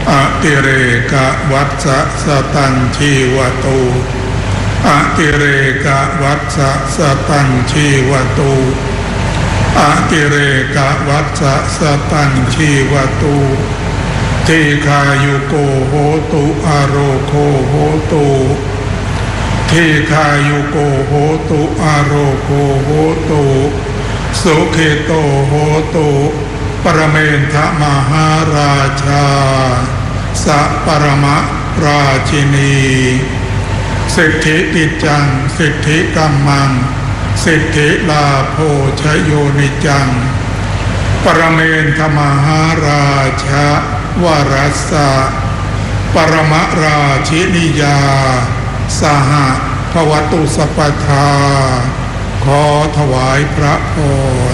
อติเรกวัฏสะสตังชีวตุอติเรกวัฏสะสตังชีวตุอติเรกวัฏสะสตังชีวตุทีฆายุโกโหตุอโรโคโหตุทีฆายุโกโหตุอโรโคโหตุสุขิโตโหตุปรเมนทมหาราชาสัพปรมราชินีสิทธิติจังสิทธิกัมมังสิทธิลาโภชโยนิจังปรเมนทมหาราชาวรัสสะปรมราชินิยาสหภวตุสัพพทาขอถวายพระพร